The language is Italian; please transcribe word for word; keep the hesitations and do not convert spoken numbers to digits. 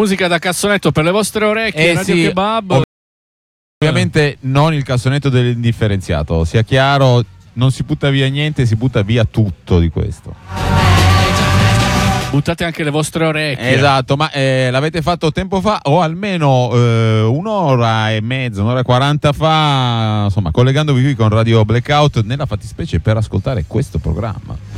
musica da cassonetto per le vostre orecchie, Eh Radio sì, Kebab. Ovviamente non il cassonetto dell'indifferenziato, sia chiaro, non si butta via niente, si butta via tutto di questo. Buttate anche le vostre orecchie. Esatto, ma eh, l'avete fatto tempo fa o almeno eh, un'ora e mezza, un'ora e quaranta fa, insomma, collegandovi qui con Radio Blackout nella fattispecie per ascoltare questo programma.